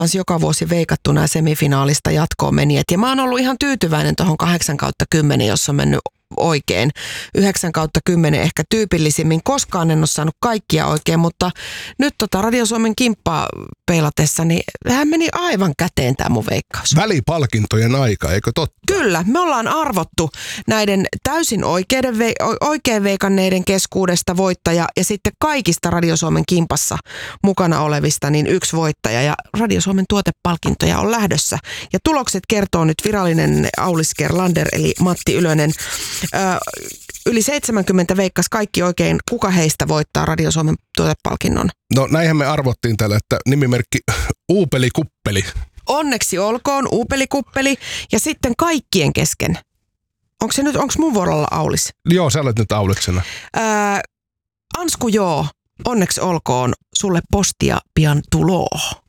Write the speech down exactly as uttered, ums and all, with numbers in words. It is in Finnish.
joka vuosi veikattu nämä semifinaalista jatkoon menijät. Ja mä oon ollut ihan tyytyväinen tuohon kahdeksan kautta kymmenen, jos on mennyt oikein. yhdeksän kautta kymmenen ehkä tyypillisimmin. Koskaan en ole saanut kaikkia oikein, mutta nyt tota Radio Suomen kimppaa peilatessa, niin hän meni aivan käteen tämä mun veikkaus. Välipalkintojen aika, eikö totta? Kyllä, me ollaan arvottu näiden täysin oikeiden, oikein veikanneiden keskuudesta voittaja ja sitten kaikista Radio Suomen kimpassa mukana olevista niin yksi voittaja ja Radio Suomen tuotepalkintoja on lähdössä. Ja tulokset kertoo nyt virallinen Aulis Gerlander eli Matti Ylönen. Ö, yli seitsemänkymmentä veikkas kaikki oikein. Kuka heistä voittaa Radio Suomen tuotepalkinnon? No näinhän me arvottiin tällä, että nimimerkki Uupeli Kuppeli. Onneksi olkoon Uupeli Kuppeli ja sitten kaikkien kesken. Onko se nyt, onko mun vuorolla Aulis? Joo, sä olet nyt Auliksena. Öö, Ansku joo, onneksi olkoon, sulle postia pian tuloo.